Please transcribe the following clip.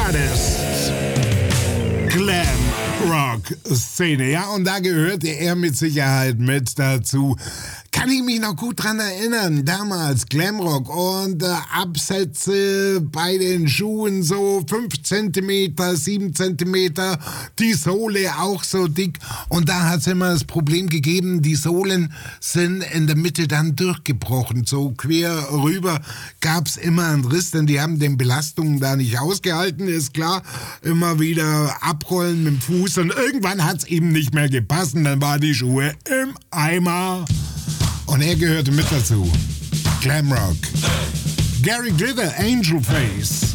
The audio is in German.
Artist. Glam-Rock-Szene. Ja, und da gehörte er mit Sicherheit mit dazu. Kann ich mich noch gut dran erinnern, damals Glamrock und Absätze bei den Schuhen so 5 cm, 7 cm, die Sohle auch so dick und da hat es immer das Problem gegeben, die Sohlen sind in der Mitte dann durchgebrochen, so quer rüber gab es immer einen Riss, denn die haben den Belastungen da nicht ausgehalten, ist klar, immer wieder abrollen mit dem Fuß und irgendwann hat es eben nicht mehr gepasst und dann waren die Schuhe im Eimer. Und er gehörte mit dazu. Glamrock. Gary Glitter, Angel Face.